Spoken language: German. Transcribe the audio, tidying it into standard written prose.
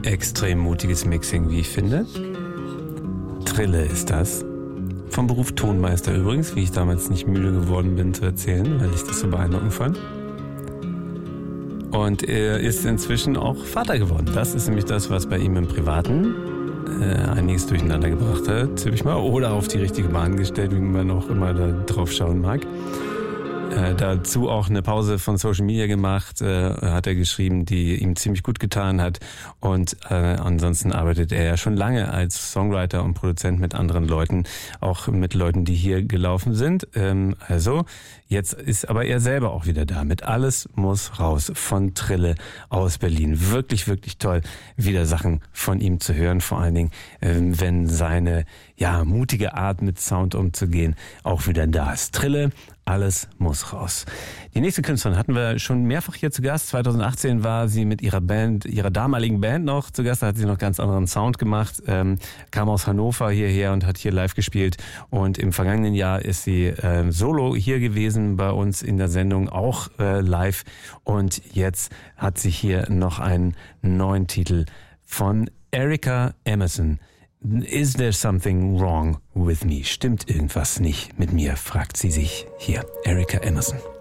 Extrem mutiges Mixing, wie ich finde. Trille ist das. Vom Beruf Tonmeister übrigens, wie ich damals nicht müde geworden bin zu erzählen, weil ich das so beeindruckend fand. Und er ist inzwischen auch Vater geworden. Das ist nämlich das, was bei ihm im Privaten einiges durcheinander gebracht hat, ziemlich mal, oder auf die richtige Bahn gestellt, wie man auch immer da drauf schauen mag. Dazu auch eine Pause von Social Media gemacht, hat er geschrieben, die ihm ziemlich gut getan hat. Und ansonsten arbeitet er ja schon lange als Songwriter und Produzent mit anderen Leuten, auch mit Leuten, die hier gelaufen sind. Also jetzt ist aber er selber auch wieder da mit Alles muss raus von Trille aus Berlin. Wirklich, wirklich toll, wieder Sachen von ihm zu hören, vor allen Dingen, wenn seine mutige Art mit Sound umzugehen auch wieder da ist. Trille, alles muss raus. Die nächste Künstlerin hatten wir schon mehrfach hier zu Gast. 2018 war sie mit ihrer damaligen Band noch zu Gast. Da hat sie noch ganz anderen Sound gemacht. Kam aus Hannover hierher und hat hier live gespielt. Und im vergangenen Jahr ist sie solo hier gewesen bei uns in der Sendung, auch live. Und jetzt hat sie hier noch einen neuen Titel von Erika Emerson. Is there something wrong with me? Stimmt irgendwas nicht mit mir? Fragt sie sich hier. Erika Emerson.